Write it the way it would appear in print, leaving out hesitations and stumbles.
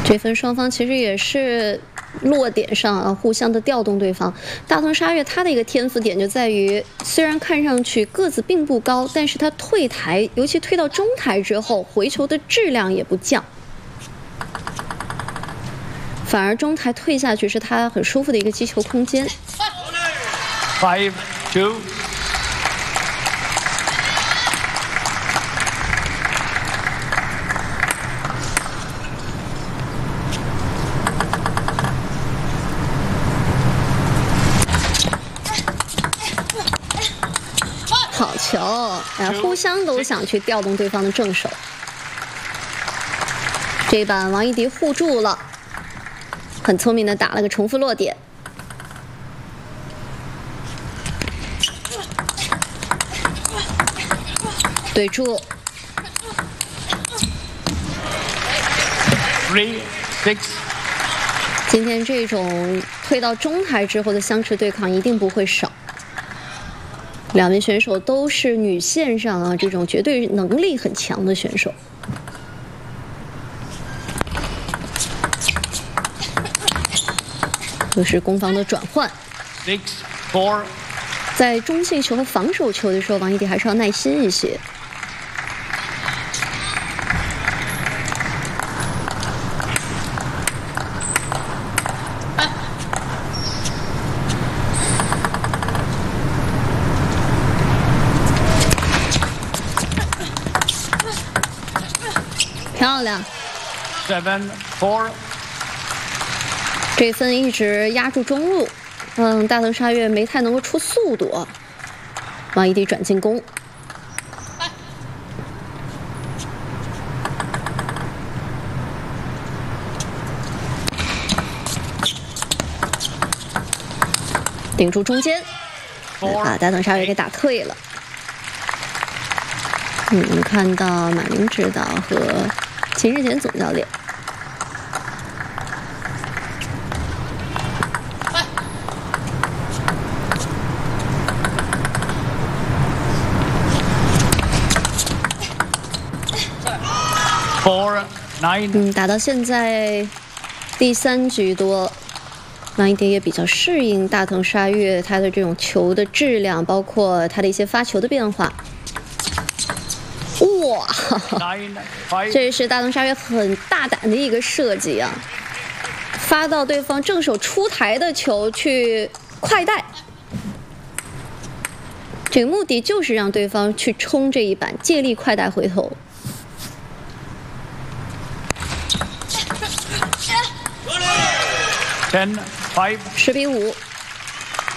这分双方其实也是落点上啊，互相的调动对方。大藤沙月他的一个天赋点就在于，虽然看上去个子并不高，但是他退台，尤其退到中台之后，回球的质量也不降，反而中台退下去是他很舒服的一个击球空间。 5-2。 好球！互相都想去调动对方的正手。这一板王艺迪护住了，很聪明的打了个重复落点。对住。 3-6。 今天这种退到中台之后的相持对抗一定不会少。两名选手都是女线上啊这种绝对能力很强的选手。又是攻防的转换。 6-4。 在中性球和防守球的时候，王艺迪还是要耐心一些。漂亮。 7-4。 这分一直压住中路，大藤沙月没太能够出速度，王艺迪转进攻。顶住中间，把大藤沙月给打退了。我们看到马林指导和秦日贤总教练。 4-9。 打到现在第3局多，王艺迪也比较适应大藤沙月他的这种球的质量，包括他的一些发球的变化。哇，这是大藤沙月很大胆的一个设计啊！发到对方正手出台的球去快带，这个目的就是让对方去冲这一板，借力快带回头。 10-5。 10-5。